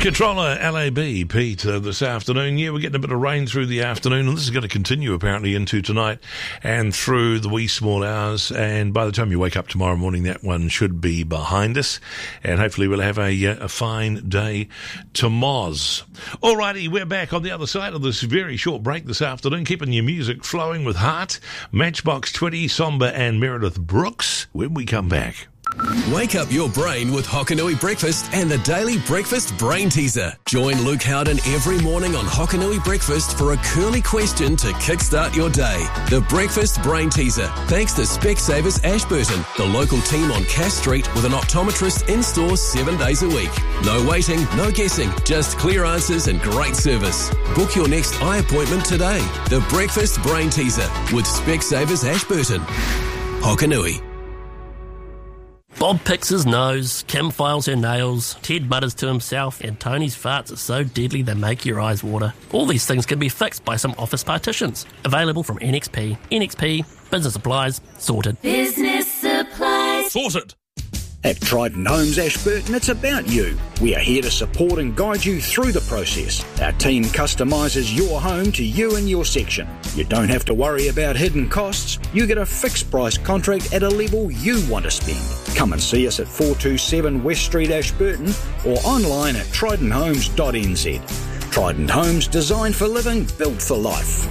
Controller LAB, Pete, this afternoon. Yeah, we're getting a bit of rain through the afternoon, and this is going to continue apparently into tonight and through the wee small hours. And by the time you wake up tomorrow morning, that one should be behind us. And hopefully we'll have a fine day to Moz. Alrighty, we're back on the other side of this very short break this afternoon, keeping your music flowing with heart. Matchbox 20, Somber and Meredith Brooks when we come back. Wake up your brain with Hokanui Breakfast and the Daily Breakfast Brain Teaser. Join Luke Howden every morning on Hokanui Breakfast for a curly question to kickstart your day. The Breakfast Brain Teaser, thanks to Specsavers Ashburton, the local team on Cass Street with an optometrist in-store 7 days a week. No waiting, no guessing, just clear answers and great service. Book your next eye appointment today. The Breakfast Brain Teaser with Specsavers Ashburton. Hokanui. Bob picks his nose, Kim files her nails, Ted mutters to himself, and Tony's farts are so deadly they make your eyes water. All these things can be fixed by some office partitions. Available from NXP. NXP, business supplies, sorted. Business supplies. Sorted. At Trident Homes Ashburton, it's about you. We are here to support and guide you through the process. Our team customises your home to you and your section. You don't have to worry about hidden costs. You get a fixed price contract at a level you want to spend. Come and see us at 427 West Street, Ashburton, or online at tridenthomes.nz. Trident Homes, designed for living, built for life.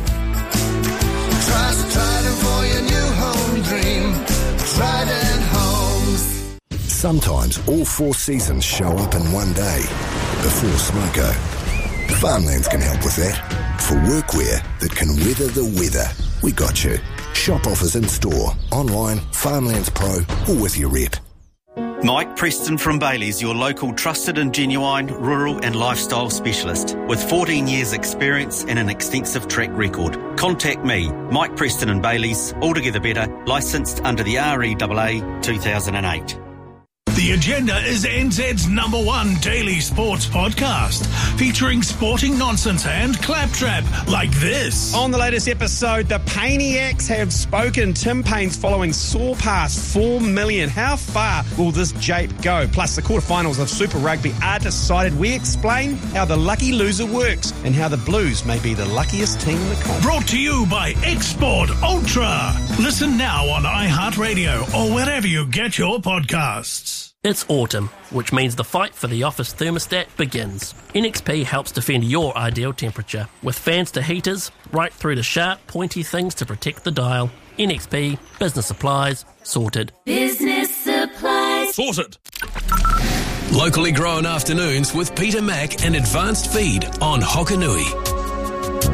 Trust Trident for your new home dream. Trident Homes. Sometimes all 4 seasons show up in one day before Smoko. Farmlands can help with that. For workwear that can weather the weather, we got you. Shop offers in store, online, Farmlands Pro, or with your rep. Mike Preston from Bailey's, your local trusted and genuine rural and lifestyle specialist with 14 years experience and an extensive track record. Contact me, Mike Preston and Bailey's, altogether better, licensed under the REAA 2008. The Agenda is NZ's #1 daily sports podcast, featuring sporting nonsense and claptrap like this. On the latest episode, the Painiacs have spoken. Tim Paine's following soar past 4 million. How far will this jape go? Plus, the quarterfinals of Super Rugby are decided. We explain how the lucky loser works and how the Blues may be the luckiest team in the comp. Brought to you by Export Ultra. Listen now on iHeartRadio or wherever you get your podcasts. It's autumn, which means the fight for the office thermostat begins. NXP helps defend your ideal temperature, with fans to heaters, right through to sharp, pointy things to protect the dial. NXP, business supplies, sorted. Business supplies. Sorted. Locally grown afternoons with Peter Mack and Advanced Feed on Hokanui.